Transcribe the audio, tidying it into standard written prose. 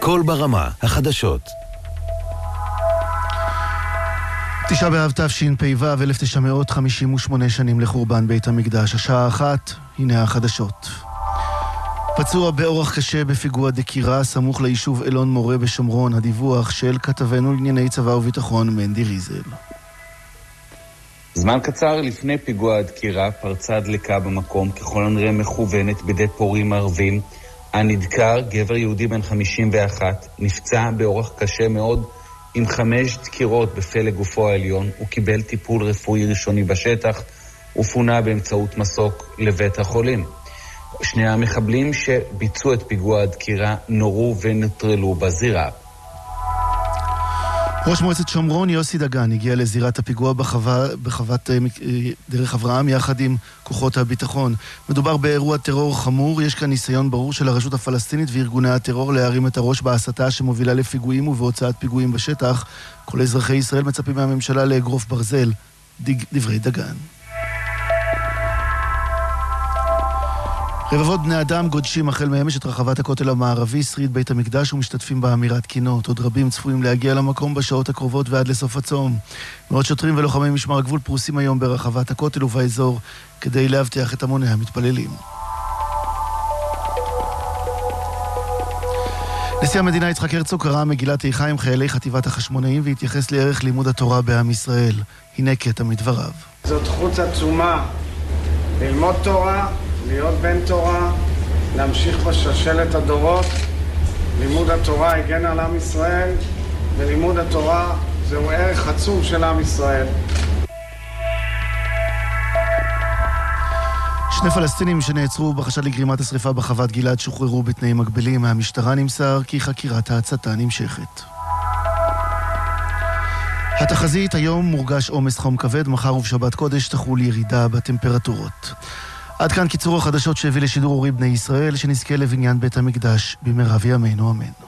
קול ברמה, החדשות. 9 באב תשפ"ו, 1958 שנים לחורבן בית המקדש. השעה 1, הנה החדשות. פצוע באורח קשה בפיגוע דקירה סמוך ליישוב אלון מורה בשומרון. הדיווח של כתבנו לענייני צבא וביטחון מנדי ריזל. זמן קצר לפני פיגוע הדקירה פרצה דלקה במקום, ככל הנראה מכוונת בידי פורעים ערבים. הנדקר, גבר יהודי בן 51, נפצע באורח קשה מאוד עם 5 דקירות בפלג גופו העליון. הוא קיבל טיפול רפואי ראשוני בשטח ופונה באמצעות מסוק לבית החולים. שני המחבלים שביצעו את פיגוע הדקירה נורו ונטרלו בזירה. ראש מועצת שומרון יוסי דגן הגיע לזירת הפיגוע בחוות דרך אברהם יחד עם כוחות הביטחון. מדובר באירוע טרור חמור. יש כאן ניסיון ברור של הרשות הפלסטינית וארגוני הטרור להרים את הראש בהסתה שמובילה לפיגועים ובהוצאת פיגועים בשטח. כל אזרחי ישראל מצפים מהממשלה לאגרוף ברזל. דברי דגן. רבבות בני אדם גודשים החל מאמש את רחבת הכותל המערבי, שריד בית המקדש, ומשתתפים באמירת קינות. עוד רבים צפויים להגיע למקום בשעות הקרובות ועד לסוף הצום. מאות שוטרים ולוחמי משמר הגבול פרוסים היום ברחבת הכותל ובאזור כדי להבטיח את המוני המתפללים. נשיא המדינה יצחק הרצוג קרא מגילת איכה עם חיילי חטיבת החשמונאים והתייחס לערך לימוד התורה בעם ישראל. הנה קטע מדבריו. זאת זכות עצומה ללמוד תורה, להיות בן תורה, להמשיך בשלשלת הדורות. לימוד התורה הגן על עם ישראל, ולימוד התורה זהו ערך עצום של עם ישראל. שני פלסטינים שנעצרו בחשד לגרימת השריפה בחוות גלעד שוחררו בתנאים מגבילים. מהמשטרה נמסר כי חקירת ההצתה נמשכת. התחזית: היום מורגש עומס חום כבד, מחר ובשבת קודש תחול ירידה בטמפרטורות. עד כאן קיצור החדשות שהביא לשידור אורי בני ישראל, שנזכה לבניין בית המקדש במהרה בימינו אמן.